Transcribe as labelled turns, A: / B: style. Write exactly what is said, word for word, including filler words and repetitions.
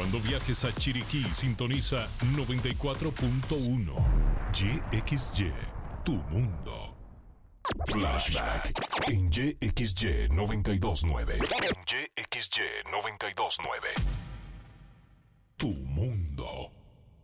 A: Cuando viajes a Chiriquí, sintoniza noventa y cuatro punto uno. Y X Y, tu mundo. Flashback en Y X Y noventa y dos punto nueve. En Y X Y noventa y dos punto nueve. Tu